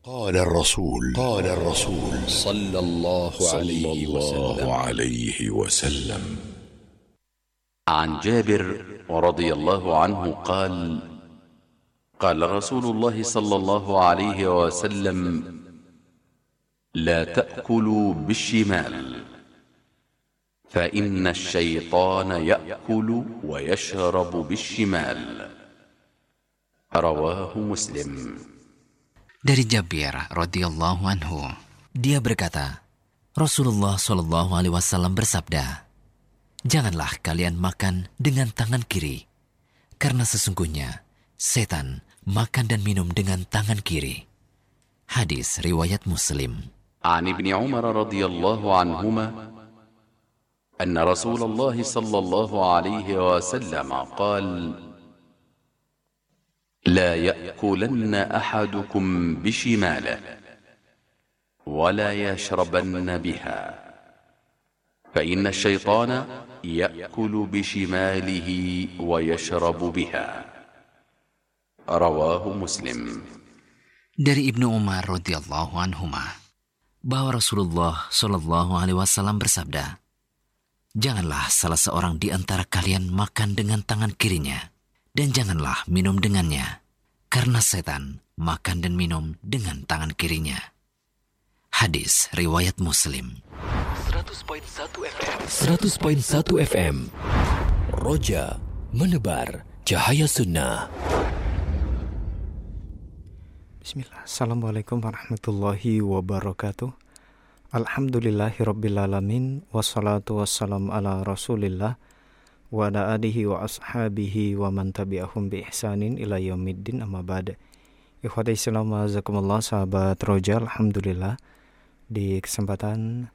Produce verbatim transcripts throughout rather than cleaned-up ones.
قال الرسول قال الرسول صلى الله عليه وسلم عليه وسلم عن جابر رضي الله عنه قال قال رسول الله صلى الله عليه وسلم لا تأكلوا بالشمال فإن الشيطان يأكل ويشرب بالشمال رواه مسلم. Dari Jabir radhiyallahu anhu, dia berkata, Rasulullah shallallahu alaihi wasallam bersabda, janganlah kalian makan dengan tangan kiri, karena sesungguhnya setan makan dan minum dengan tangan kiri. Hadis riwayat Muslim. عن ابن عمر رضي الله عنهما أن رسول الله صلى الله عليه وسلم قال لا يأكلن أحدكم بشماله ولا يشربن بها فإن الشيطان يأكل بشماله ويشرب بها رواه مسلم. Dari Ibnu Umar radhiyallahu anhuma bahwa Rasulullah shallallahu alaihi wasallam bersabda, janganlah salah seorang di antara kalian makan dengan tangan kirinya, dan janganlah minum dengannya, karena setan makan dan minum dengan tangan kirinya. Hadis riwayat Muslim. seratus koma satu F M Roja menebar cahaya sunnah. Bismillah. Assalamualaikum warahmatullahi wabarakatuh. Alhamdulillahirrabbilalamin. Wassalatu wassalamu ala rasulillah wa ala alihi wa ashabihi wa man tabi'ahum bi ihsanin ila yaumiddin, amma ba'd. Ikhwati Islam wazakumullah, sahabat Roja, alhamdulillah di kesempatan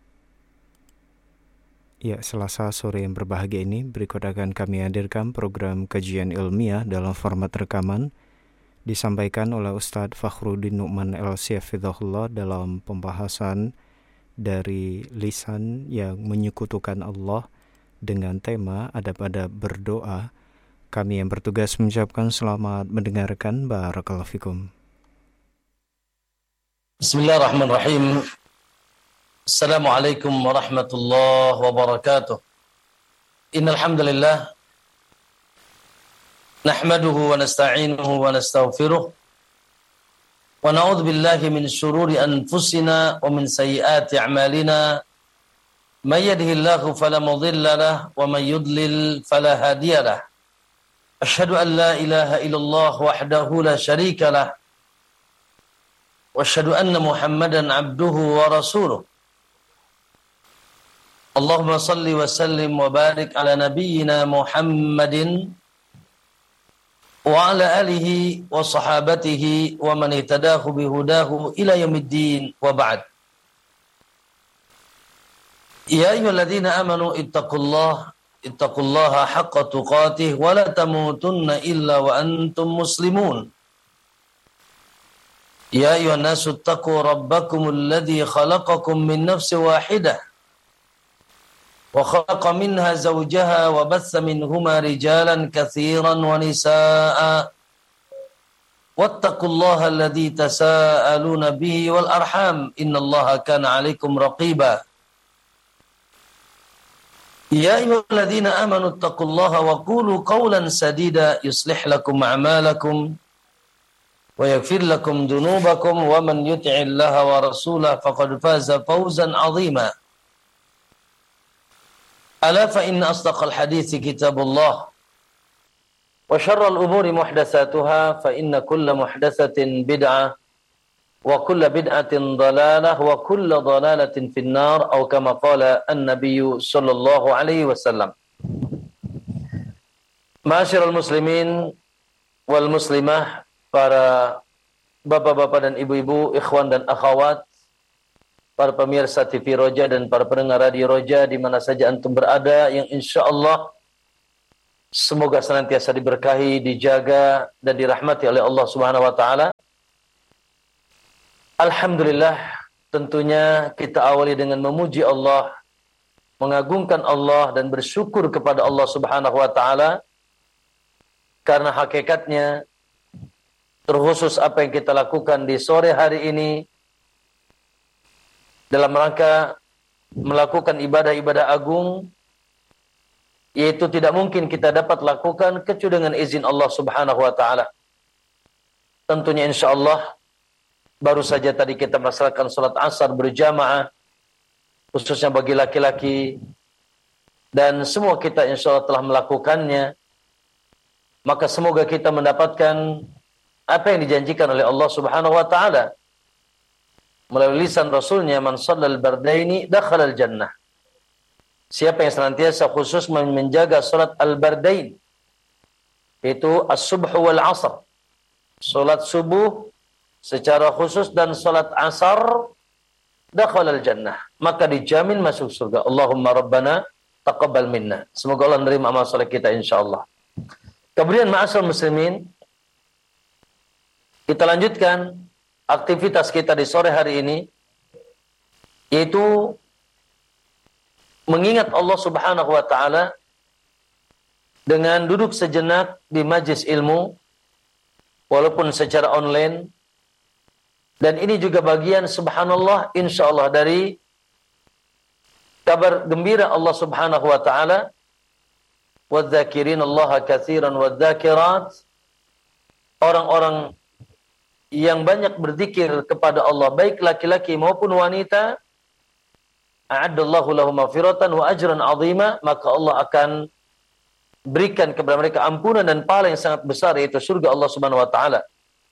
ya Selasa sore yang berbahagia ini, berikut akan kami hadirkan program kajian ilmiah dalam format rekaman disampaikan oleh Ustadz Fakhruddin Nu'man L C hafizahullah dalam pembahasan dari lisan yang menyekutukan Allah dengan tema adab-adab berdoa. Kami yang bertugas mengucapkan selamat mendengarkan. Barakallahu fikum. Bismillahirrahmanirrahim. Assalamualaikum warahmatullahi wabarakatuh. Innal hamdalillah nahmaduhu wa nasta'inuhu wa nastaghfiruh wa na'udzu billahi min shururi anfusina wa min sayyiati a'malina. Man yahdihillahu fala mudilla lahu wa man yudlil fala hadiya lahu. Asyhadu an la ilaha illallah wahdahu la syarika lahu wa asyhadu anna Muhammadan abduhu wa rasuluh. Allahumma salli wa sallim wa barik ala nabiyyina Muhammadin wa ala alihi wa sahabatihi wa man ihtadahu bihudahu ila yaumiddin, wa ba'd. Ya ayyuhalladzina amanu ittaqullaha ittaqullaha haqqa tuqatih wa la tamutunna illa wa antum muslimun. Ya ayyuhan nasu ittaqu rabbakumul ladzi khalaqakum min nafsin wahidah wa khalaqa minha zawjaha wa bassa minhuma rijalan katsiran wa nisaa'a wattaqullaha alladzi tasaaluna bihi wal arham innallaha kana 'alaikum raqiba. Ya ayyuhalladzina amanu ittaqullaha wa qulu qawlan sadida yuslih lakum a'malakum wa yaghfir lakum dhunubakum wa man yuti'illaha wa rasulahu faqad faza fawzan 'azima. Ala fa inna asdaqal hadithi kitabullah wa syarral umuri muhdatsatuha fa inna kulla muhdatsatin bid'ah wa kulla bid'atin dhalalah wa kulla dhalalatin finnar, atau kama qala an-nabiy sallallahu alaihi wasallam. Ma'asyiral muslimin wal muslimah, para bapak-bapak dan ibu-ibu, ikhwan dan akhwat, para pemirsa T V Roja dan para pendengar radio Roja di mana saja antum berada, yang insyaallah semoga senantiasa diberkahi, dijaga dan dirahmati oleh Allah Subhanahu wa taala. Alhamdulillah, tentunya kita awali dengan memuji Allah, mengagungkan Allah dan bersyukur kepada Allah Subhanahu wa taala, karena hakikatnya terkhusus apa yang kita lakukan di sore hari ini dalam rangka melakukan ibadah-ibadah agung, yaitu tidak mungkin kita dapat lakukan kecuali dengan izin Allah Subhanahu wa taala. Tentunya insyaallah baru saja tadi kita melaksanakan salat asar berjamaah, khususnya bagi laki-laki, dan semua kita insyaallah telah melakukannya. Maka semoga kita mendapatkan apa yang dijanjikan oleh Allah Subhanahu wa taala melalui lisan Rasulnya, man shallal bardaini dakhala al-jannah. Siapa yang senantiasa khusus menjaga salat al-bardain, itu as-subh wal asr, salat subuh secara khusus dan salat asar, dakhala al-jannah, maka dijamin masuk surga. Allahumma rabbana taqabbal minna. Semoga Allah menerima amal saleh kita insyaallah. Kemudian ma'asyiral muslimin, kita lanjutkan aktivitas kita di sore hari ini, yaitu mengingat Allah Subhanahu wa taala dengan duduk sejenak di majlis ilmu walaupun secara online. Dan ini juga bagian subhanallah insyaallah dari kabar gembira Allah Subhanahu wa taala, wadzakirin Allah katsiran wadzakirat, orang-orang yang banyak berzikir kepada Allah baik laki-laki maupun wanita, a'addallahu lahum maghfiratan wa ajran 'azima, maka Allah akan berikan kepada mereka ampunan dan pahala yang sangat besar, yaitu surga Allah Subhanahu wa taala.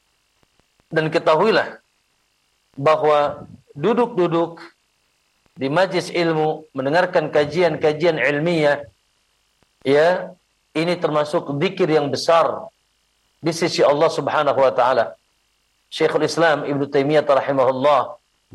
Dan ketahuilah bahwa duduk-duduk di majlis ilmu, mendengarkan kajian-kajian ilmiah, ya, ini termasuk zikir yang besar di sisi Allah Subhanahu wa taala. Syekhul Islam Ibnu Taimiyah rahimahullah,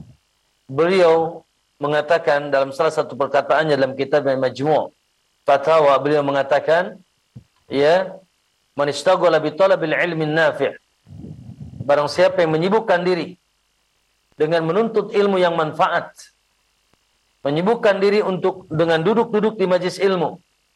beliau mengatakan dalam salah satu perkataannya dalam kitab Majmu' Fatawa, beliau mengatakan, ya, man istaghala bi talabil ilmi nafi', barang siapa yang menyibukkan diri dengan menuntut ilmu yang manfaat, menyibukkan diri untuk dengan duduk-duduk di majlis ilmu,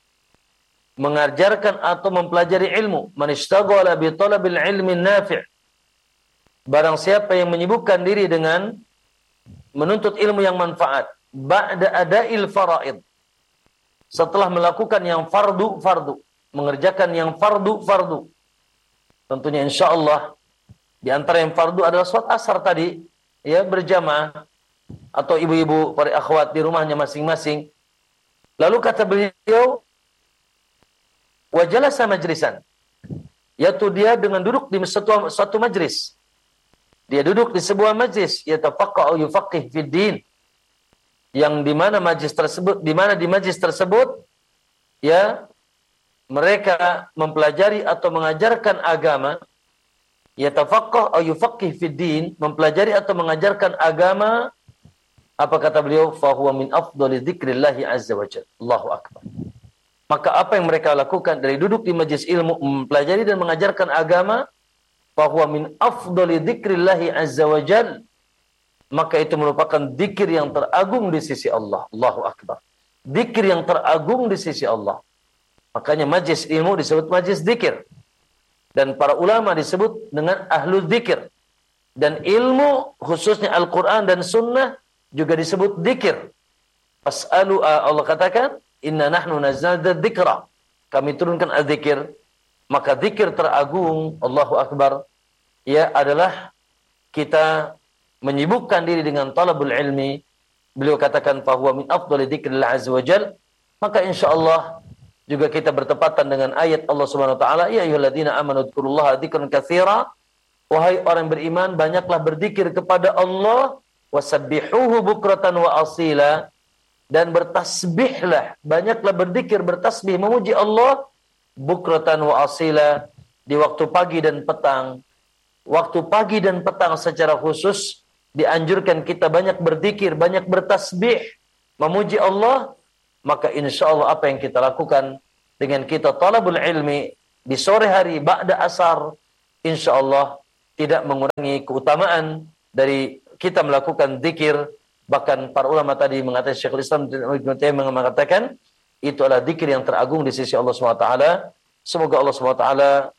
mengajarkan atau mempelajari ilmu, man istaghala bi talabil ilmi nafi', barang siapa yang menyibukkan diri dengan menuntut ilmu yang manfaat, ba'da ada'il faraid, setelah melakukan yang fardu-fardu, mengerjakan yang fardu-fardu. Tentunya insyaallah di antara yang fardu adalah salat asar tadi, ya, berjamaah, atau ibu-ibu para akhwat di rumahnya masing-masing. Lalu kata beliau, wa jalasa majlisan, yaitu dia dengan duduk di satu, satu majlis. Dia duduk di sebuah majlis, yatafaqqahu yufaqih fid din, yang di mana majlis tersebut, di mana di majlis tersebut, ya, mereka mempelajari atau mengajarkan agama. Yatafaqqah atau yufaqih fid din, mempelajari atau mengajarkan agama. Apa kata beliau? Fa huwa min afdhali dzikrillah azza wajalla. Allahu akbar. Maka apa yang mereka lakukan dari duduk di majlis ilmu, mempelajari dan mengajarkan agama, fa huwa min afdhali dzikrillah azza wajalla, maka itu merupakan zikir yang teragung di sisi Allah. Allahu akbar. Zikir yang teragung di sisi Allah. Makanya majlis ilmu disebut majlis zikir. Dan para ulama disebut dengan ahlu dzikir. Dan ilmu khususnya Al-Quran dan Sunnah juga disebut dzikir. Fas'alu, Allah katakan, inna nahnu nazzalna dzikra, kami turunkan az-dzikir. Maka dzikir teragung, Allahu Akbar, ya, adalah kita menyibukkan diri dengan talabul ilmi. Beliau katakan fahuwa min afdhali dzikrillah azza wajal. Maka insyaallah juga kita bertepatan dengan ayat Allah Subhanahu wa taala, ya ayyuhalladzina amanu dzkurullaha dzikran katsira, wahai orang beriman, banyaklah berzikir kepada Allah, wasabbihuhu bukratan wa asila, dan bertasbihlah, banyaklah berzikir, bertasbih, memuji Allah, bukratan wa asila, di waktu pagi dan petang. Waktu pagi dan petang secara khusus dianjurkan kita banyak berzikir, banyak bertasbih, memuji Allah. Maka insya Allah apa yang kita lakukan dengan kita talabul ilmi di sore hari ba'da asar, insya Allah tidak mengurangi keutamaan dari kita melakukan zikir. Bahkan para ulama tadi mengatakan, Syekhul Islam Ibnu Taimiyah mengatakan, itu adalah zikir yang teragung di sisi Allah subhanahu wa taala. Semoga Allah subhanahu wa taala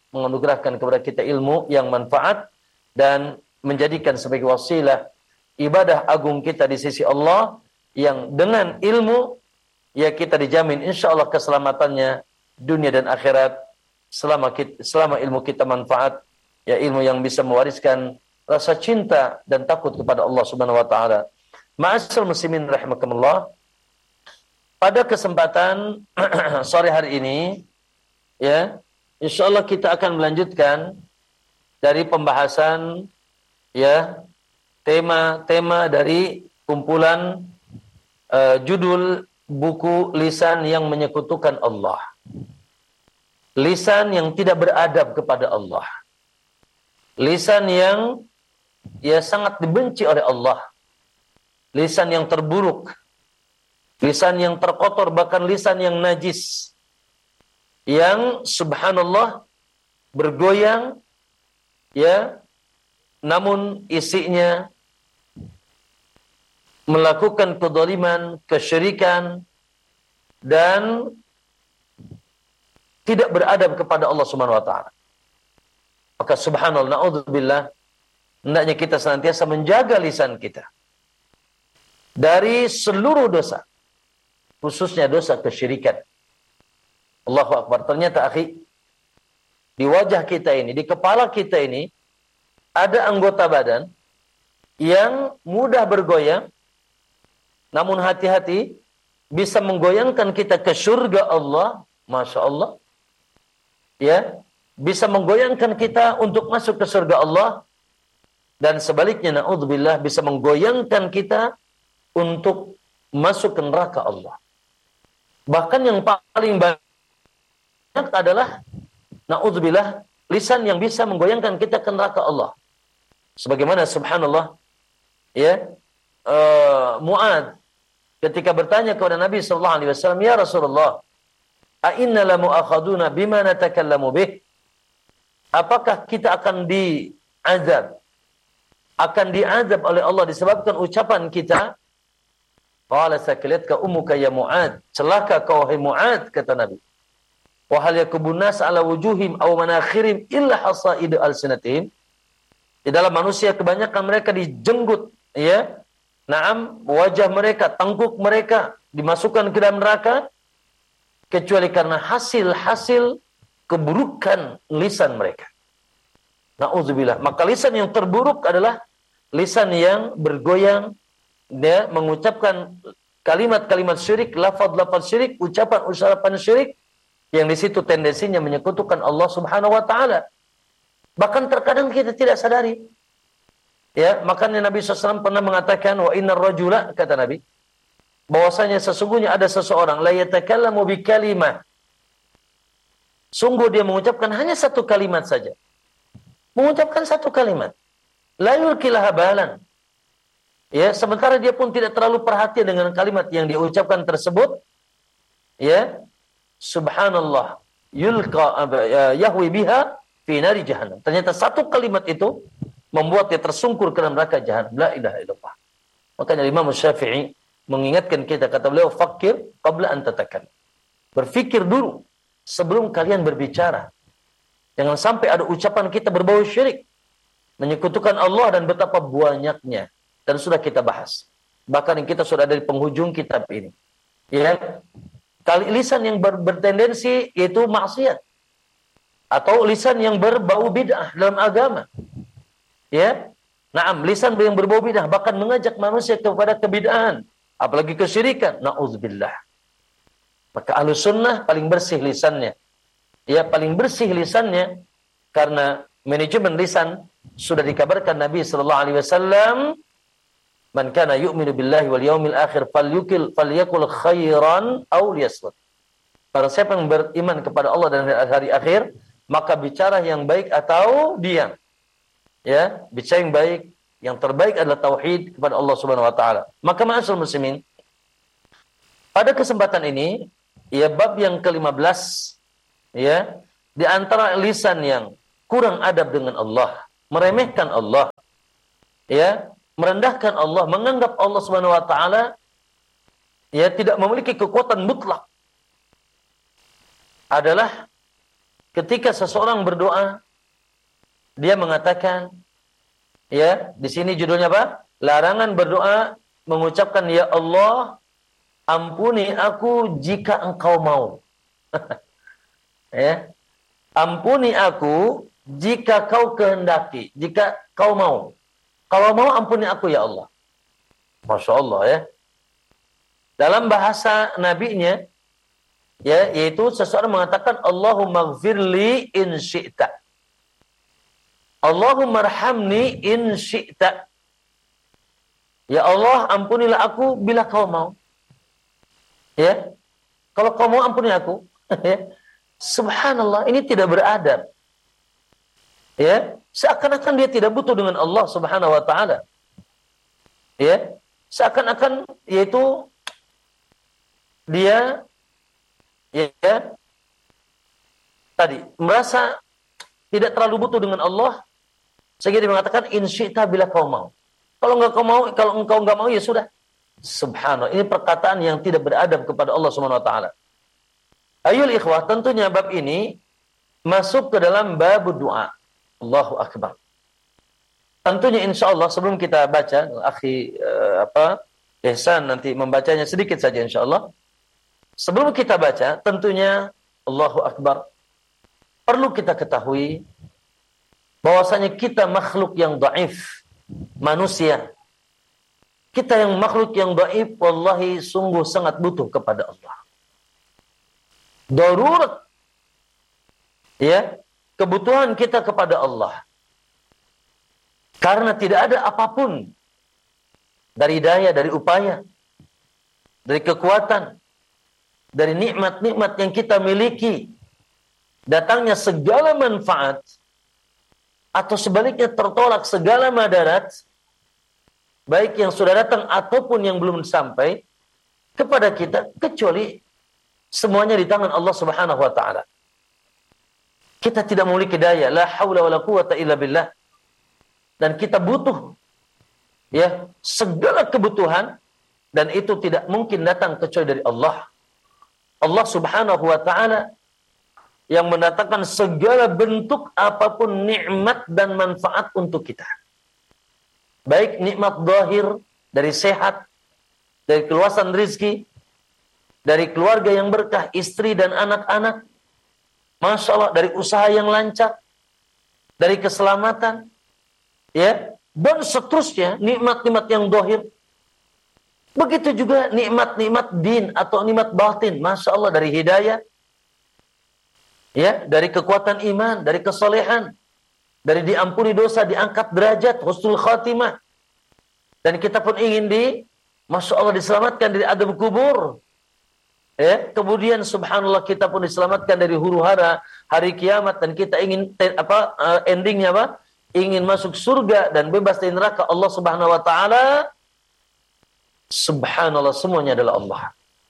menganugerahkan kepada kita ilmu yang manfaat dan menjadikan sebagai wasilah ibadah agung kita di sisi Allah, yang dengan ilmu ya kita dijamin insyaallah keselamatannya dunia dan akhirat selama kita, selama ilmu kita manfaat, ya ilmu yang bisa mewariskan rasa cinta dan takut kepada Allah Subhanahu wa taala. Ma'asyiral muslimin rahimakumullah. Pada kesempatan sore hari ini ya, insyaallah kita akan melanjutkan dari pembahasan ya tema-tema dari kumpulan uh, judul buku Lisan yang Menyekutukan Allah. Lisan yang tidak beradab kepada Allah. Lisan yang ya sangat dibenci oleh Allah. Lisan yang terburuk. Lisan yang terkotor, bahkan lisan yang najis. Yang subhanallah bergoyang ya, namun isinya melakukan kedzaliman, kesyirikan dan tidak beradab kepada Allah Subhanahu wa taala. Maka subhanallah, naudzubillah, hendaknya kita senantiasa menjaga lisan kita dari seluruh dosa, khususnya dosa kesyirikan. Allahu Akbar. Ternyata akhi, di wajah kita ini, di kepala kita ini ada anggota badan yang mudah bergoyang, namun hati-hati bisa menggoyangkan kita ke surga Allah. Masya Allah. Ya, bisa menggoyangkan kita untuk masuk ke surga Allah, dan sebaliknya naudzubillah bisa menggoyangkan kita untuk masuk ke neraka Allah. Bahkan yang paling banyak adalah naudzubillah lisan yang bisa menggoyangkan kita ke neraka Allah. Sebagaimana subhanallah ya, uh, Mu'ad ketika bertanya kepada Nabi sallallahu alaihi wasallam, "Ya Rasulullah, a inna la mu'akhaduna bima natakallamu bih?" Apakah kita akan diazab? Akan diazab oleh Allah disebabkan ucapan kita? Qala sakilatka ummuka ya Mu'ad. Celaka kau wahai Mu'ad, kata Nabi. Wa hal yakubun nas ala wujuhim aw manakhirim illa hasaid alsinatihim. Di dalam manusia kebanyakan mereka dijenggut ya. Naam, wajah mereka, tangkuk mereka dimasukkan ke dalam neraka kecuali karena hasil-hasil keburukan lisan mereka. Nauzubillah. Maka lisan yang terburuk adalah lisan yang bergoyang, dia mengucapkan kalimat-kalimat syirik, lafaz-lafaz syirik, ucapan-ucapan syirik yang di situ tendensinya menyekutukan Allah Subhanahu wa taala. Bahkan terkadang kita tidak sadari. Ya, makanya Nabi shallallahu alaihi wasallam pernah mengatakan, wa innar rajula, kata Nabi, bahwasanya sesungguhnya ada seseorang la yatakallamu bi kalimah. Sungguh dia mengucapkan hanya satu kalimat saja. Mengucapkan satu kalimat. La yulkilaha balan. Ya, sementara dia pun tidak terlalu perhatian dengan kalimat yang dia ucapkan tersebut. Ya, subhanallah, yulqa yahwi biha fi nari jahannam. Ternyata satu kalimat itu membuat dia tersungkur ke dalam neraka jahannam. La ilaha illallah. Makanya Imam Syafi'i mengingatkan kita, kata beliau, fakir qabla an tatakallam. Berfikir dulu sebelum kalian berbicara. Jangan sampai ada ucapan kita berbau syirik, menyekutukan Allah, dan betapa banyaknya. Dan sudah kita bahas. Bahkan kita sudah ada di penghujung kitab ini. Ya, kali lisan yang ber, bertendensi yaitu maksiat, atau lisan yang berbau bid'ah dalam agama. Ya, naam, lisan yang berbau bid'ah bahkan mengajak manusia kepada kebid'ahan, apalagi kesyirikan. Nauzubillah. Maka Ahlus Sunnah paling bersih lisannya. Ya, paling bersih lisannya karena manajemen lisan sudah dikabarkan Nabi sallallahu alaihi wasallam, man kana yu'minu billahi wal yaumil akhir falyukil falyakul khairan aw liyasmut. Barang siapa yang beriman kepada Allah dan hari akhir, maka bicara yang baik atau diam. Ya, bicara yang baik, yang terbaik adalah tauhid kepada Allah Subhanahu wa taala. Maka ma'asyiral muslimin, pada kesempatan ini, ya, bab yang kelima belas, ya, di antara lisan yang kurang adab dengan Allah, meremehkan Allah, ya, merendahkan Allah, menganggap Allah Subhanahu wa taala ya tidak memiliki kekuatan mutlak, adalah ketika seseorang berdoa, dia mengatakan, ya, di sini judulnya apa? Larangan berdoa mengucapkan ya Allah, ampuni aku jika engkau mau. Ya. Ampuni aku jika kau kehendaki, jika kau mau. Kalau mau ampuni aku ya Allah. Masya Allah ya. Dalam bahasa nabinya, ya, yaitu seseorang mengatakan Allahumma gfirli in syi'ta. Allahumma arhamni in syi'ta. Ya Allah, ampunilah aku bila kau mau. Ya. Kalau kau mau ampuni aku. Ya. Subhanallah, ini tidak beradab. Ya, seakan-akan dia tidak butuh dengan Allah Subhanahu wa taala. Ya, seakan-akan yaitu dia ya, ya tadi merasa tidak terlalu butuh dengan Allah sehingga dia mengatakan in syi'ta bila kau mau. Kalau enggak kau mau, kalau engkau enggak mau ya sudah. Subhanallah, ini perkataan yang tidak beradab kepada Allah Subhanahu wa taala. Ayul ikhwah, tentunya bab ini masuk ke dalam bab doa. Allahu akbar. Tentunya insya Allah sebelum kita baca, akhi uh, apa Ihsan nanti membacanya sedikit saja insya Allah. Sebelum kita baca, tentunya Allahu akbar. Perlu kita ketahui bahwasanya kita makhluk yang dhaif, manusia. Kita yang makhluk yang dhaif, wallahi sungguh sangat butuh kepada Allah. Darurat, ya, kebutuhan kita kepada Allah. Karena tidak ada apapun dari daya, dari upaya, dari kekuatan, dari nikmat-nikmat yang kita miliki, datangnya segala manfaat, atau sebaliknya tertolak segala madarat, baik yang sudah datang ataupun yang belum sampai kepada kita, kecuali semuanya di tangan Allah Subhanahu wa taala. Kita tidak memiliki daya, la haula wala quwata illa billah. Dan kita butuh ya segala kebutuhan, dan itu tidak mungkin datang kecuali dari Allah. Allah Subhanahu wa taala yang mendatangkan segala bentuk apapun nikmat dan manfaat untuk kita. Baik nikmat zahir dari sehat, dari keluasan rizki, dari keluarga yang berkah, istri dan anak-anak, Masya Allah, dari usaha yang lancar, dari keselamatan, ya, dan seterusnya, nikmat-nikmat yang zahir. Begitu juga nikmat-nikmat din atau nikmat batin, Masya Allah, dari hidayah, ya, dari kekuatan iman, dari kesolehan, dari diampuni dosa, diangkat derajat, husnul khatimah. Dan kita pun ingin di, Masya Allah, diselamatkan dari adab kubur. Ya, kemudian subhanallah kita pun diselamatkan dari huru-hara hari kiamat, dan kita ingin apa endingnya apa? Ingin masuk surga dan bebas dari neraka Allah Subhanahu wa taala. Subhanallah, semuanya adalah Allah.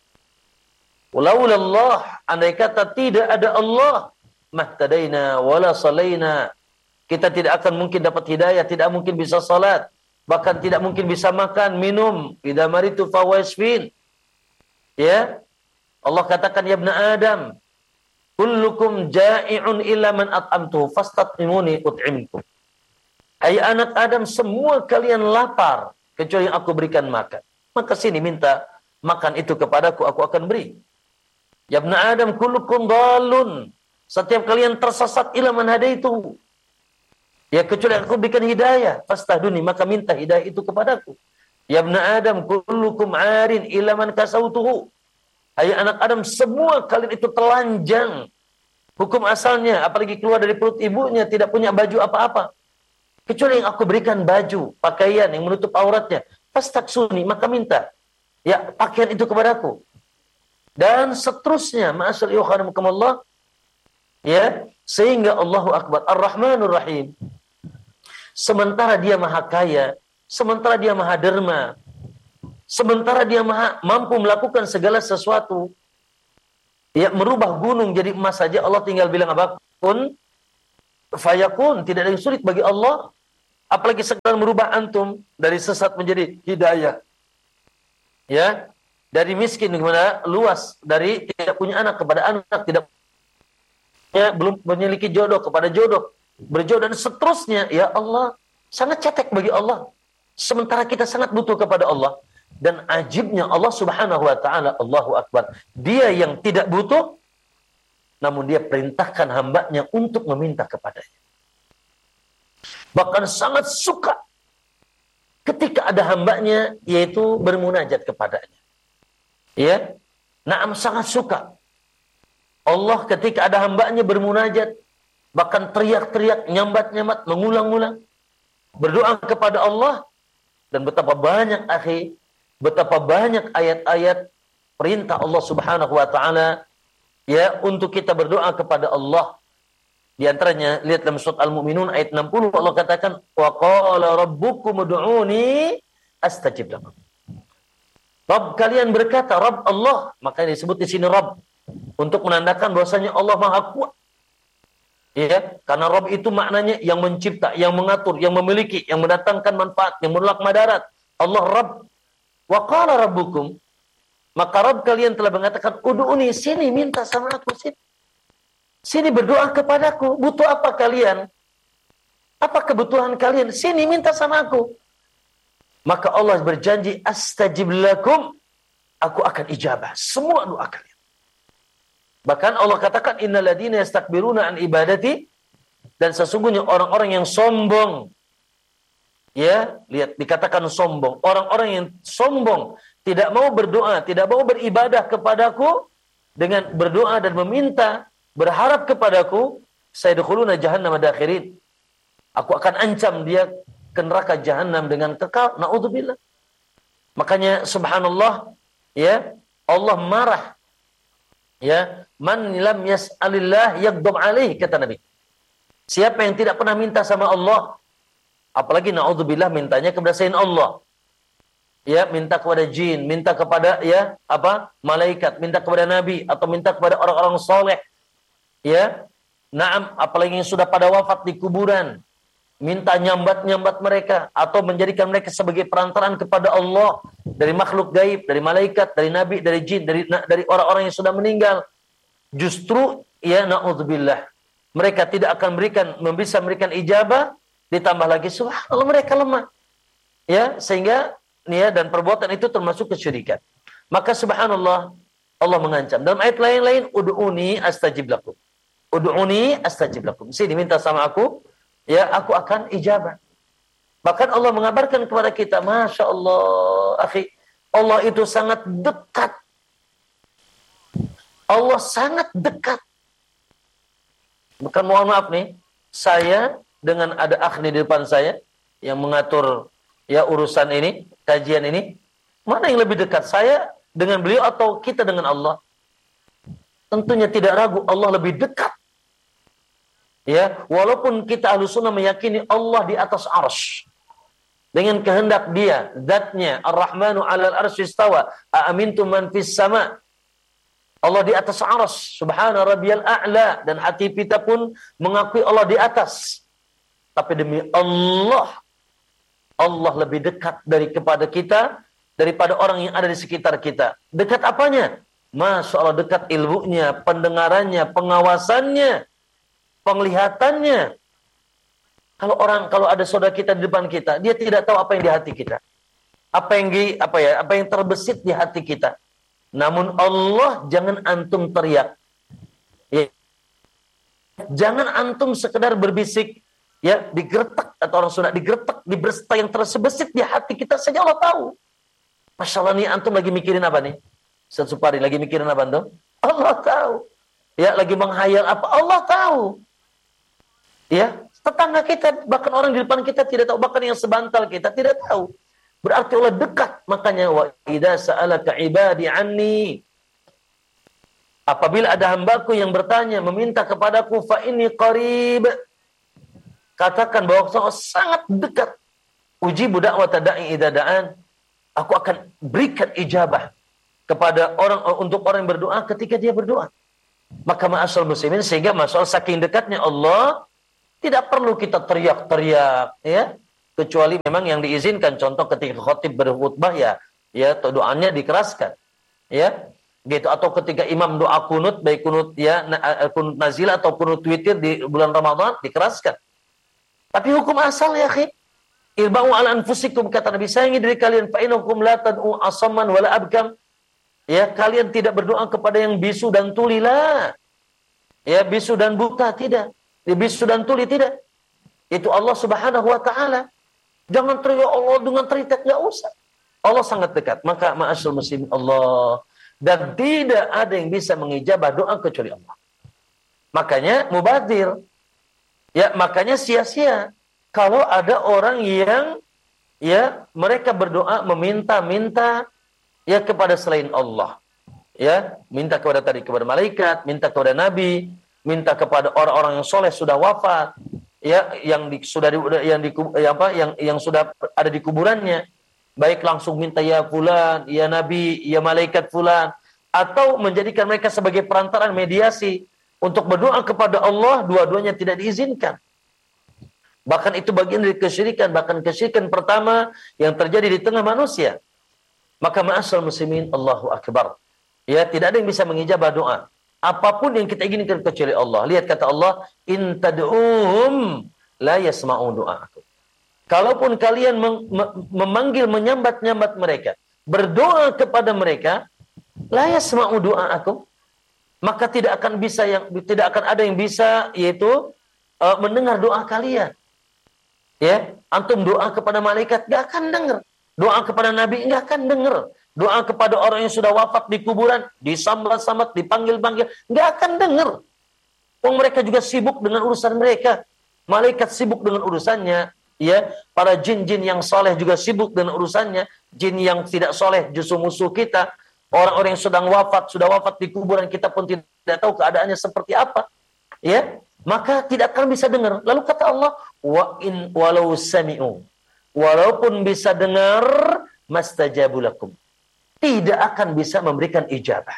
Walaulallah, andai kata tidak ada Allah, mahtadaina wala salaina. Kita tidak akan mungkin dapat hidayah, tidak mungkin bisa salat, bahkan tidak mungkin bisa makan, minum. Idza maritu fahuwa yashfin. Ya. Allah katakan, ya ibna Adam, kullukum ja'i'un illa man at'amtuhu fastat'imuni ut'imkum. Hai anak Adam, semua kalian lapar kecuali yang aku berikan makan. Maka sini minta makan itu kepadaku, aku akan beri. Ya ibna Adam, kullukum dhalun. Setiap kalian tersesat illa man hadaitu. Ya kecuali aku berikan hidayah, fastahduni, maka minta hidayah itu kepadaku. Ya ibna Adam, kullukum 'arin illa man kasautuhu. Hai anak Adam, semua kalian itu telanjang. Hukum asalnya, apalagi keluar dari perut ibunya, tidak punya baju apa-apa. Kecuali yang aku berikan baju, pakaian yang menutup auratnya. Fastaksuni, maka minta. Ya, pakaian itu kepadaku. Dan seterusnya, ma'asal yukhanimukumullah. Ya, sehingga Allahu Akbar, Ar-Rahmanur Rahim. Sementara dia maha kaya, sementara dia maha derma, sementara dia maha, mampu melakukan segala sesuatu, ya, merubah gunung jadi emas saja, Allah tinggal bilang apa? Kun fayakun. Tidak ada yang sulit bagi Allah. Apalagi sekedar merubah antum dari sesat menjadi hidayah. Ya, dari miskin kepada luas, dari tidak punya anak kepada anak, tidak ya, belum memiliki jodoh kepada jodoh, berjodoh dan seterusnya. Ya Allah, sangat cetek bagi Allah. Sementara kita sangat butuh kepada Allah. Dan ajibnya Allah subhanahu wa ta'ala, Allahu Akbar, dia yang tidak butuh, namun dia perintahkan hambanya untuk meminta kepadanya. Bahkan sangat suka ketika ada hambanya, yaitu bermunajat kepadanya. Ya, Naam sangat suka. Allah ketika ada hambanya bermunajat, bahkan teriak-teriak, nyambat-nyambat, mengulang-ulang, berdoa kepada Allah. Dan betapa banyak, akhi, betapa banyak ayat-ayat perintah Allah subhanahu wa ta'ala, ya, untuk kita berdoa kepada Allah. Di antaranya, lihat dalam surat Al-Mu'minun ayat enam puluh, Allah katakan, wa qala rabbukum ud'uni astajib lakum. Rabb kalian berkata, Rabb Allah, makanya disebut di sini Rabb, untuk menandakan bahwasanya Allah Maha Kuat. Ya, karena Rabb itu maknanya yang mencipta, yang mengatur, yang memiliki, yang mendatangkan manfaat, yang menolak madarat. Allah Rabb. Wa qala rabbukum, maka Rabb kalian telah mengatakan, ud'uni, sini minta sama aku, sini. Sini berdoa kepadaku. Butuh apa kalian? Apa kebutuhan kalian? Sini minta sama aku. Maka Allah berjanji, astajib lakum, aku akan ijabah semua doa kalian. Bahkan Allah katakan, innal ladzina yastakbiruna an ibadati, dan sesungguhnya orang-orang yang sombong, ya, lihat dikatakan sombong, orang-orang yang sombong, tidak mau berdoa, tidak mau beribadah kepadaku dengan berdoa dan meminta, berharap kepadaku, sayadkhuluna jahannam dakhirin. Aku akan ancam dia ke neraka jahanam dengan kekal. Naudzubillah. Makanya subhanallah, ya, Allah marah. Ya, man lam yas'alillah yaghdab alaih, kata Nabi. Siapa yang tidak pernah minta sama Allah, apalagi naudzubillah mintanya kepada selain Allah. Ya, minta kepada jin, minta kepada, ya, apa? Malaikat, minta kepada nabi atau minta kepada orang-orang soleh. Ya, naam, apalagi yang sudah pada wafat di kuburan, minta nyambat-nyambat mereka atau menjadikan mereka sebagai perantaraan kepada Allah dari makhluk gaib, dari malaikat, dari nabi, dari jin, dari dari orang-orang yang sudah meninggal. Justru, ya, naudzubillah, mereka tidak akan berikan, bisa memberikan ijabah, ditambah lagi subhanallah mereka lemah. Ya, sehingga, ya, dan perbuatan itu termasuk kesyirikan. Maka subhanallah, Allah mengancam. Dalam ayat lain-lain, ud'uni astajib lakum. Ud'uni astajib lakum. Sini minta sama aku, ya, aku akan ijabah. Bahkan Allah mengabarkan kepada kita, Masya Allah, akhi, Allah itu sangat dekat. Allah sangat dekat. Bukan, mohon maaf nih, saya dengan ada akhni di depan saya yang mengatur, ya, urusan ini, kajian ini, mana yang lebih dekat, saya dengan beliau atau kita dengan Allah? Tentunya tidak ragu, Allah lebih dekat. Ya, walaupun kita Ahlus Sunnah meyakini Allah di atas arsy dengan kehendak Dia, zatnya, Ar-Rahmanu 'alal arsy istawa, aamintum man fis sama. Allah di atas arsy, subhana rabbiyal a'la, dan hati kita pun mengakui Allah di atas. Tapi demi Allah, Allah lebih dekat dari kepada kita daripada orang yang ada di sekitar kita. Dekat apanya? Masya Allah, dekat ilmunya, pendengarannya, pengawasannya, penglihatannya. Kalau orang, kalau ada saudara kita di depan kita, dia tidak tahu apa yang di hati kita, apa yang di, apa ya, apa yang terbesit di hati kita. Namun Allah, jangan antum teriak, ya. Jangan antum sekedar berbisik, ya, digertak, atau orang Sunda digertak, dibersta yang terbesit di hati kita saja Allah tahu. Masya Allah, nih antum lagi mikirin apa nih? Ustaz Supari lagi mikirin apa antum? Allah tahu. Ya, lagi menghayal apa? Allah tahu. Ya, tetangga kita, bahkan orang di depan kita tidak tahu, bahkan yang sebantal kita tidak tahu. Berarti Allah dekat. Makanya, wa idza sa'alaka ibadi anni, apabila ada hambaku yang bertanya, meminta kepadaku, fa inni qarib, katakan bahwa Allah sangat dekat. Ujibu da'wata da'i idza da'an, aku akan berikan ijabah kepada orang, untuk orang yang berdoa ketika dia berdoa. Maka ma'asal muslimin, sehingga masalah saking dekatnya Allah, tidak perlu kita teriak-teriak, ya, kecuali memang yang diizinkan. Contoh ketika khotib berkhutbah, ya, ya, doanya dikeraskan, ya. gitu, atau ketika imam doa kunut, baik kunut ya kunut nazilah atau kunut witir di bulan Ramadan dikeraskan. Tapi hukum asal ya akhi, irba'u ala anfusikum, kata Nabi, sayangi diri kalian, fa innakum la tad'u asamman wala abkam. Ya, kalian tidak berdoa kepada yang bisu dan tuli lah. Ya, bisu dan buta tidak. Ya, bisu dan tuli tidak. Itu Allah Subhanahu wa taala. Jangan teriak Allah dengan teriak, enggak usah. Allah sangat dekat. Maka ma'asyal muslimin Allah, dan tidak ada yang bisa mengijabah doa kecuali Allah. Makanya mubadir. Ya, makanya sia-sia kalau ada orang yang ya mereka berdoa meminta-minta ya kepada selain Allah. Ya, minta kepada tadi kepada malaikat, minta kepada nabi, minta kepada orang-orang yang soleh sudah wafat, ya yang di, sudah di, yang di yang apa yang yang sudah ada di kuburannya. Baik langsung minta ya fulan, ya nabi, ya malaikat fulan, atau menjadikan mereka sebagai perantaraan mediasi untuk berdoa kepada Allah, dua-duanya tidak diizinkan. Bahkan itu bagian dari kesyirikan, bahkan kesyirikan pertama yang terjadi di tengah manusia. Maka ma'asal muslimin, Allahu akbar. Ya, tidak ada yang bisa mengijabah doa. Apapun yang kita inginkan kecuali Allah. Lihat kata Allah, in tad'uhum la yasma'u du'aakum. Kalaupun kalian memanggil, menyambat-nyambat mereka, berdoa kepada mereka, la yasma'u du'aakum, maka tidak akan bisa yang tidak akan ada yang bisa yaitu uh, mendengar doa kalian. Ya, antum doa kepada malaikat enggak akan dengar. Doa kepada nabi enggak akan dengar. Doa kepada orang yang sudah wafat di kuburan, disambat-sambat, dipanggil-panggil, enggak akan dengar. Wong mereka juga sibuk dengan urusan mereka. Malaikat sibuk dengan urusannya, ya. Para jin-jin yang soleh juga sibuk dengan urusannya. Jin yang tidak soleh justru musuh kita. Orang-orang yang sedang wafat, sudah wafat di kuburan, kita pun tidak tahu keadaannya seperti apa. Ya, maka tidak akan bisa dengar. Lalu kata Allah, wa in walau sami'u, walaupun bisa dengar, mastajabu lakum, tidak akan bisa memberikan ijabah.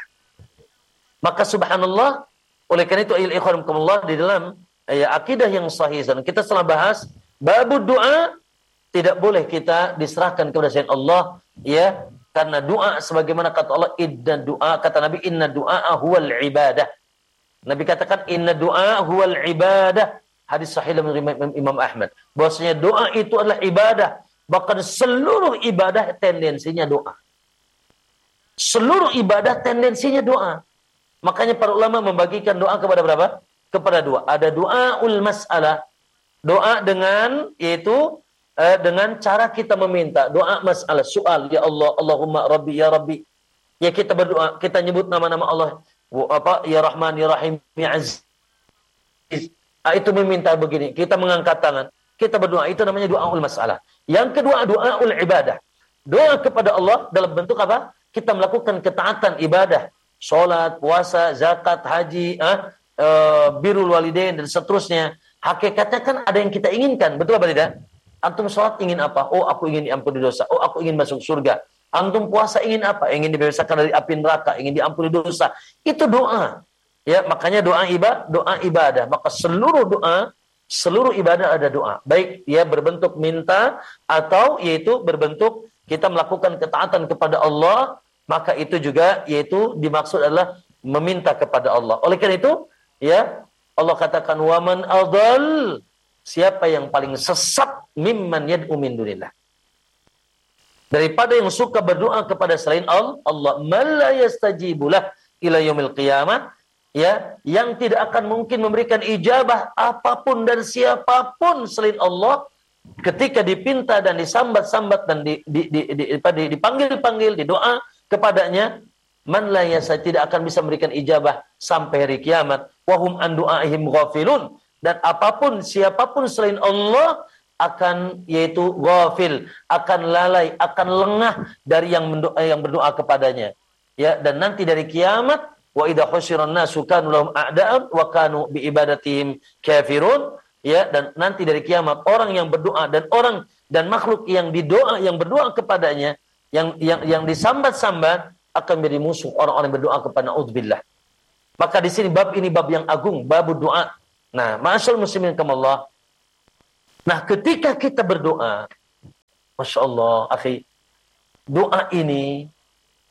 Maka subhanallah, oleh karena itu ikhwanukumullah, di dalam ya, akidah yang sahih, dan kita telah bahas babu doa, tidak boleh kita diserahkan kepada selain Allah, ya, karena doa sebagaimana kata Allah, inna doa, kata Nabi, inna doa huwal ibadah. Nabi katakan inna doa huwal ibadah. Hadis sahih dari Imam Ahmad. Bahwasanya doa itu adalah ibadah. Bahkan seluruh ibadah tendensinya doa. Seluruh ibadah tendensinya doa. Makanya para ulama membagikan doa kepada berapa? Kepada dua. Ada doa ul mas'alah. Doa dengan yaitu eh, dengan cara kita meminta. Doa mas'alah, soal, ya Allah, Allahumma Rabbi, ya Rabbi. Ya kita berdoa, kita nyebut nama-nama Allah. Apa? Ya Rahman, ya Rahim, ya Aziz. Ah, itu meminta begini. Kita mengangkat tangan. Kita berdoa. Itu namanya doa ul mas'alah. Yang kedua, doa ul ibadah. Doa kepada Allah dalam bentuk apa? Kita melakukan ketaatan ibadah. Sholat, puasa, zakat, haji, ah, e, birrul walidain, dan seterusnya. Hakikatnya kan ada yang kita inginkan. Betul apa tidak? Antum sholat ingin apa? Oh, aku ingin diampuni dosa. Oh, aku ingin masuk surga. Antum puasa ingin apa? Ingin dibebaskan dari api neraka. Ingin diampuni dosa. Itu doa. Ya, makanya doa ibadah, doa ibadah. Maka seluruh doa, seluruh ibadah ada doa. Baik ya berbentuk minta atau yaitu berbentuk kita melakukan ketaatan kepada Allah, maka itu juga yaitu dimaksud adalah meminta kepada Allah. Oleh karena itu, ya Allah katakan waman adall, siapa yang paling sesat mimman yad'u min dunillah, daripada yang suka berdoa kepada selain Allah, Allah man la yastajibulah ila yaumil qiyamah, ya, yang tidak akan mungkin memberikan ijabah apapun dan siapapun selain Allah ketika dipinta dan disambat-sambat dan di, di, di, di, di, dipanggil-panggil, didoa kepadanya, man la yasa, tidak akan bisa memberikan ijabah sampai hari kiamat. Wahum an du'aihim ghafilun, dan apapun siapapun selain Allah akan yaitu ghafil, akan lalai, akan lengah dari yang mendoa, yang berdoa kepadanya. Ya, dan nanti dari kiamat, wa idza husyiran nasu kanu lahum a'da'an wa kanu bi ibadatihim kafirun, ya, dan nanti dari kiamat orang yang berdoa dan orang dan makhluk yang didoa yang berdoa kepadanya, yang yang yang disambat-sambat akan menjadi musuh orang-orang yang berdoa kepada naudzubillah. Maka di sini bab ini bab yang agung, bab doa. Nah, ma'asyal muslimin kamallah. Nah, ketika kita berdoa, Masya Allah, akhi, doa ini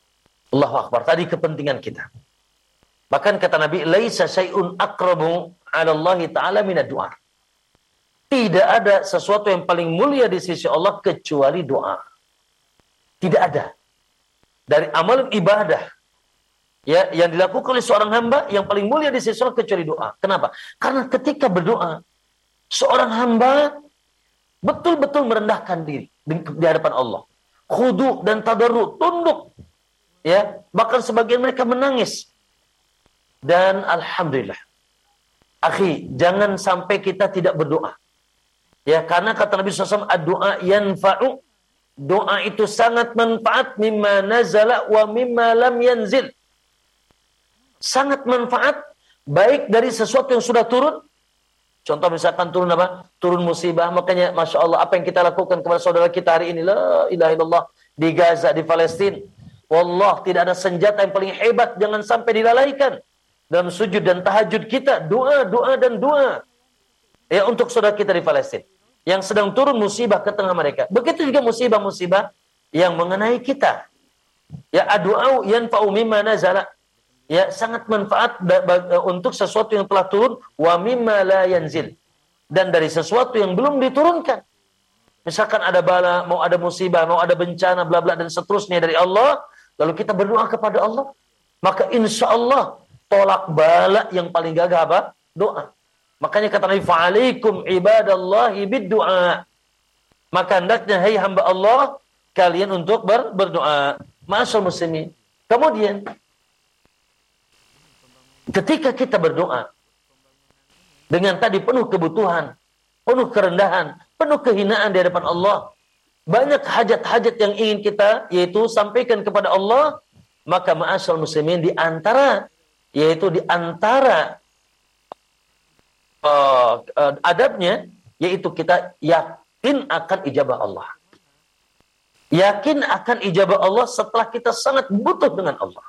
Allahu Akbar. Tadi kepentingan kita. Bahkan kata Nabi, laisa syai'un aqrabu 'ala Allah Ta'ala minad du'a. Tidak ada sesuatu yang paling mulia di sisi Allah kecuali doa. Tidak ada. Dari amal ibadah ya yang dilakukan oleh seorang hamba yang paling mulia di sisi Allah kecuali doa. Kenapa? Karena ketika berdoa, seorang hamba betul-betul merendahkan diri di, di hadapan Allah. Khudu dan tadarru, tunduk. Ya, bahkan sebagian mereka menangis. Dan alhamdulillah, akhi, jangan sampai kita tidak berdoa. Ya, karena kata Nabi shallallahu alaihi wasallam, ad-du'a yanfa'u. Doa itu sangat manfaat mimma nazala wa mimma lam yanzil. Sangat manfaat baik dari sesuatu yang sudah turun. Contoh misalkan turun apa? Turun musibah, makanya Masya Allah apa yang kita lakukan kepada saudara kita hari ini, la ilaha illallah, di Gaza, di Palestina. Wallah, tidak ada senjata yang paling hebat, jangan sampai dilalaikan. Dalam sujud dan tahajud kita, doa, doa dan doa. Ya, untuk saudara kita di Palestina yang sedang turun musibah ke tengah mereka. Begitu juga musibah-musibah yang mengenai kita. Ya, ad-du'a yanfa'u mimma nazala. Ya, sangat manfaat untuk sesuatu yang telah turun, wa mimma la yanzil. Dan dari sesuatu yang belum diturunkan. Misalkan ada bala, mau ada musibah, mau ada bencana, bla bla dan seterusnya dari Allah, lalu kita berdoa kepada Allah, maka insya Allah tolak bala yang paling gagah apa? Doa. Makanya kata Nabi, fa'alaikum ibadallahi bid-du'a. Maka hendaknya, hai hamba Allah, kalian untuk ber, berdoa. Ma'asyal muslimin. Kemudian, ketika kita berdoa, dengan tadi penuh kebutuhan, penuh kerendahan, penuh kehinaan di hadapan Allah, banyak hajat-hajat yang ingin kita, yaitu sampaikan kepada Allah, maka ma'asyal muslimin, di antara, yaitu di antara Uh, uh, adabnya, yaitu kita yakin akan ijabah Allah. Yakin akan ijabah Allah setelah kita sangat butuh dengan Allah.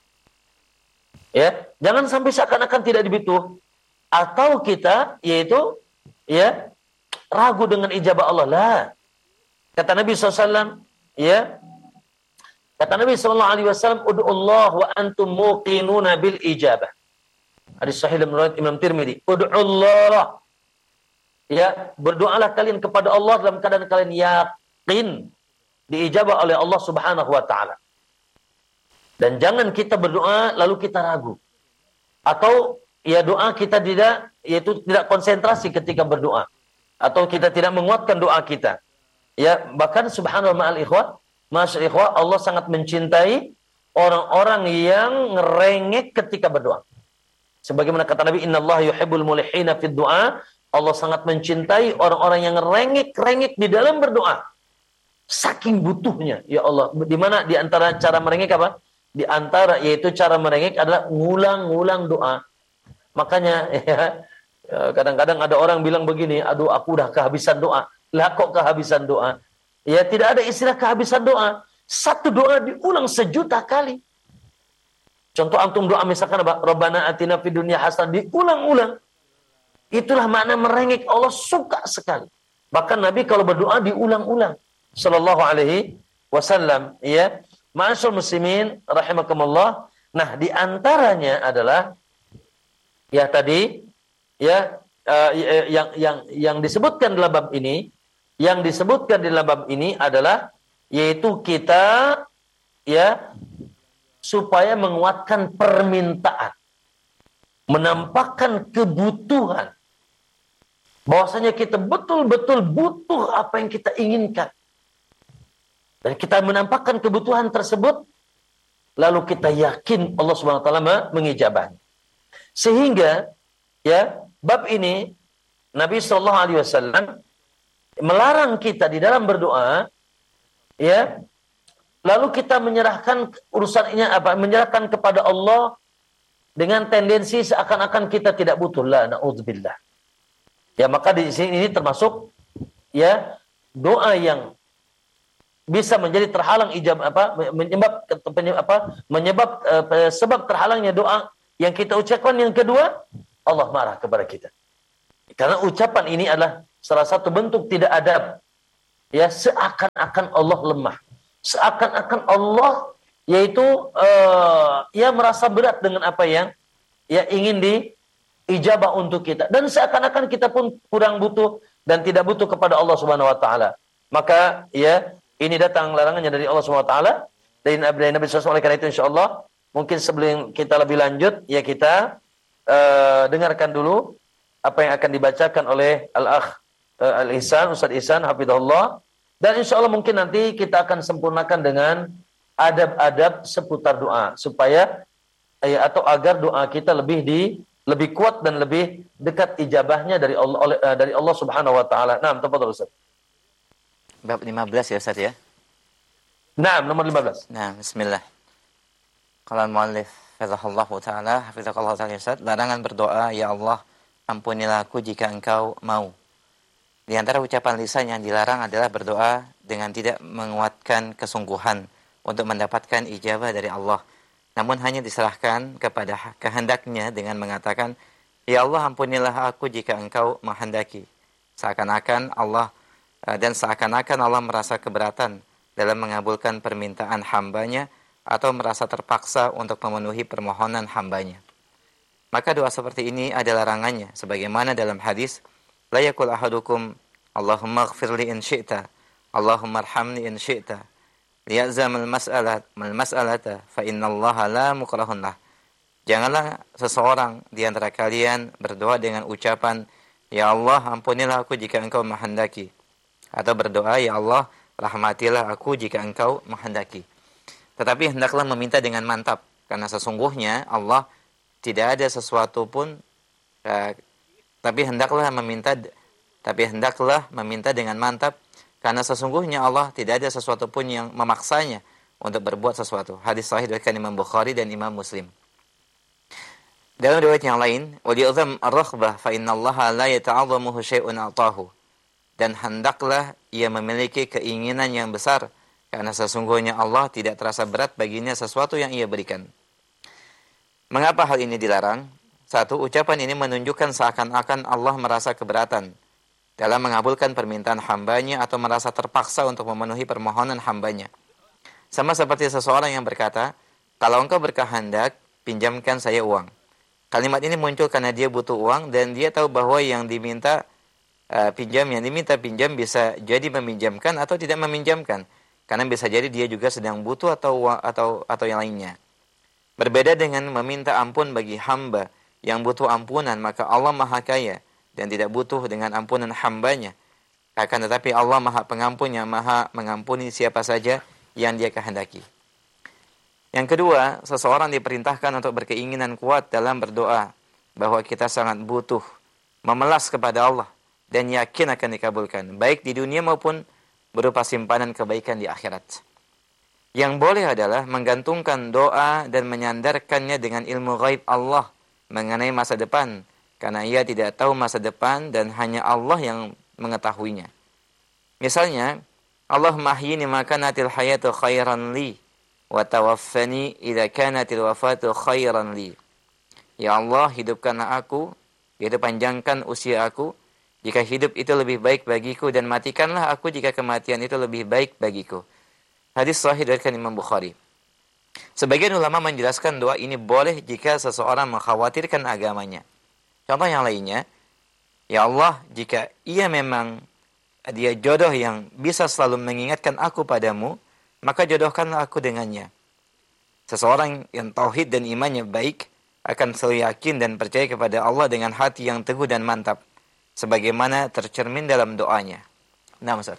Ya, jangan sampai seakan-akan tidak dibutuh, atau kita yaitu ya ragu dengan ijabah Allah. Lah, kata Nabi shallallahu alaihi wasallam, ya, kata Nabi shallallahu alaihi wasallam, ud'ullah wa antum muqinuna bil ijabah. Hadis sahih dalam riwayat Imam Tirmidzi. Ud'ullah. Ya, berdoalah kalian kepada Allah dalam keadaan kalian yakin diijabah oleh Allah Subhanahu wa taala. Dan jangan kita berdoa lalu kita ragu. Atau ya doa kita tidak, yaitu tidak konsentrasi ketika berdoa. Atau kita tidak menguatkan doa kita. Ya, bahkan subhanallah ma'al ikhwah, masyaallah ikhwah, Allah sangat mencintai orang-orang yang ngerengek ketika berdoa. Sebagaimana kata Nabi, innallaha yuhibbul mulihina fid du'a. Allah sangat mencintai orang-orang yang rengek-rengek di dalam berdoa. Saking butuhnya, ya Allah. Di mana di antara cara merengek apa? Di antara yaitu cara merengek adalah ngulang-ngulang doa. Makanya ya, kadang-kadang ada orang bilang begini, aduh aku udah kehabisan doa. Lah kok kehabisan doa? Ya, tidak ada istilah kehabisan doa. Satu doa diulang sejuta kali. Contoh antum doa misalkan apa? Rabbana atina fid dunya hasanah, diulang-ulang. Itulah makna merengek, Allah suka sekali. Bahkan Nabi kalau berdoa diulang-ulang. Sallallahu alaihi wasallam, ya. Ma'asyal muslimin rahimakumullah. Nah, di antaranya adalah ya tadi ya uh, yang yang yang disebutkan dalam bab ini, yang disebutkan di dalam bab ini adalah yaitu kita ya supaya menguatkan permintaan, menampakkan kebutuhan, bahwasanya kita betul-betul butuh apa yang kita inginkan, dan kita menampakkan kebutuhan tersebut, lalu kita yakin Allah Subhanahu wa taala mengijabahnya. Sehingga ya bab ini Nabi Shallallahu Alaihi Wasallam melarang kita di dalam berdoa, ya. Lalu kita menyerahkan urusannya apa? Menyerahkan kepada Allah dengan tendensi seakan-akan kita tidak butuh. La na'udzubillah. Ya, maka di sini ini termasuk ya doa yang bisa menjadi terhalang ijab apa menyebab apa menyebab uh, sebab terhalangnya doa yang kita ucapkan. Yang kedua, Allah marah kepada kita. Karena ucapan ini adalah salah satu bentuk tidak adab. Ya, seakan-akan Allah lemah. Seakan-akan Allah yaitu uh, ia merasa berat dengan apa yang ya ingin diijabah untuk kita, dan seakan-akan kita pun kurang butuh dan tidak butuh kepada Allah Subhanahu wa taala. Maka ya ini datang larangannya dari Allah Subhanahu wa taala dari Nabi Nabi sallallahu alaihi wasallam. Karena itu insyaallah mungkin sebelum kita lebih lanjut ya kita uh, dengarkan dulu apa yang akan dibacakan oleh Al-Akh uh, Al-Ihsan, Ustaz Ihsan hafizahullah, dan insyaallah mungkin nanti kita akan sempurnakan dengan adab-adab seputar doa supaya ya, atau agar doa kita lebih di lebih kuat dan lebih dekat ijabahnya dari Allah oleh, uh, dari Allah Subhanahu wa taala. Naam, tafadhol Ustaz. Bab lima belas ya Ustaz ya. Naam, nomor lima belas. Nah, bismillah. Qala al-muallif hafizahullah taala, hafizahullah taala Ustaz, larangan berdoa, ya Allah, ampunilah aku jika Engkau mau. Di antara ucapan lisan yang dilarang adalah berdoa dengan tidak menguatkan kesungguhan untuk mendapatkan ijabah dari Allah, namun hanya diserahkan kepada kehendaknya dengan mengatakan, ya Allah, ampunilah aku jika Engkau menghendaki. Seakan-akan Allah dan seakan-akan Allah merasa keberatan dalam mengabulkan permintaan hambanya atau merasa terpaksa untuk memenuhi permohonan hambanya. Maka doa seperti ini ada larangannya, sebagaimana dalam hadis, la yakul ahadukum Allahumma ighfirli in syi'ta, Allahumma arhamni in syi'ta, liya'zamal mas'alat mal mas'alata fa innallaha la mukrahun lah. Janganlah seseorang di antara kalian berdoa dengan ucapan, ya Allah, ampunilah aku jika Engkau menghendaki, atau berdoa, ya Allah, rahmatilah aku jika Engkau menghendaki. Tetapi hendaklah meminta dengan mantap, karena sesungguhnya Allah tidak ada sesuatu pun eh, tapi hendaklah meminta tapi hendaklah meminta dengan mantap, karena sesungguhnya Allah tidak ada sesuatu pun yang memaksanya untuk berbuat sesuatu. Hadis sahih dari Imam Bukhari dan Imam Muslim. Dalam riwayat yang lain, wa li'zam ar-raghbah fa innallaha la yata'azzamuhu syai'un a'tahu. Dan hendaklah ia memiliki keinginan yang besar, karena sesungguhnya Allah tidak terasa berat baginya sesuatu yang ia berikan. Mengapa hal ini dilarang? Satu, ucapan ini menunjukkan seakan-akan Allah merasa keberatan dalam mengabulkan permintaan hambanya atau merasa terpaksa untuk memenuhi permohonan hambanya. Sama seperti seseorang yang berkata, kalau engkau berkehendak, pinjamkan saya uang. Kalimat ini muncul karena dia butuh uang dan dia tahu bahwa yang diminta uh, pinjam, yang diminta pinjam bisa jadi meminjamkan atau tidak meminjamkan. Karena bisa jadi dia juga sedang butuh atau atau atau yang lainnya. Berbeda dengan meminta ampun bagi hamba yang butuh ampunan, maka Allah Maha Kaya dan tidak butuh dengan ampunan hambanya. Akan tetapi Allah Maha Pengampun yang Maha mengampuni siapa saja yang Dia kehendaki. Yang kedua, seseorang diperintahkan untuk berkeinginan kuat dalam berdoa bahwa kita sangat butuh memelas kepada Allah dan yakin akan dikabulkan, baik di dunia maupun berupa simpanan kebaikan di akhirat. Yang boleh adalah menggantungkan doa dan menyandarkannya dengan ilmu ghaib Allah mengenai masa depan, karena ia tidak tahu masa depan dan hanya Allah yang mengetahuinya. Misalnya, Allahumma ahyini ma kanatil hayatu khairan li wa tawaffani idza kanatil wafatu khairan li. Ya Allah, hidupkanlah aku, yaitu panjangkan usia aku jika hidup itu lebih baik bagiku, dan matikanlah aku jika kematian itu lebih baik bagiku. Hadis sahih dari Imam Bukhari. Sebagian ulama menjelaskan doa ini boleh jika seseorang mengkhawatirkan agamanya. Contoh yang lainnya, ya Allah, jika ia memang dia jodoh yang bisa selalu mengingatkan aku padamu, maka jodohkanlah aku dengannya. Seseorang yang tauhid dan imannya baik akan selalu yakin dan percaya kepada Allah dengan hati yang teguh dan mantap, sebagaimana tercermin dalam doanya. Nah, Ustaz.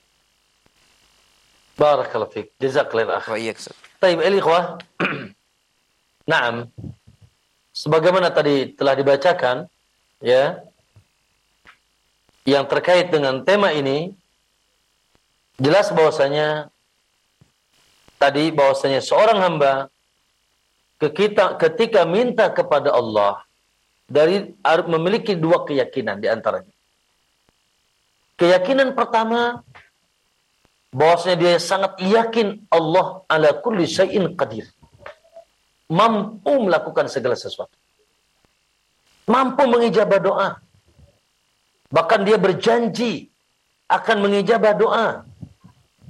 Barakallahu fiik. Jazakallahu akh. Wa iyyak. Baik, ikhwah. Naam. Sebagaimana tadi telah dibacakan, ya, yang terkait dengan tema ini, jelas bahwasanya tadi bahwasanya seorang hamba ketika, ketika minta kepada Allah dari memiliki dua keyakinan di antaranya. Keyakinan pertama, bahwasanya dia sangat yakin Allah ala kulli syai'in qadir, mampu melakukan segala sesuatu, mampu mengijabah doa, bahkan dia berjanji akan mengijabah doa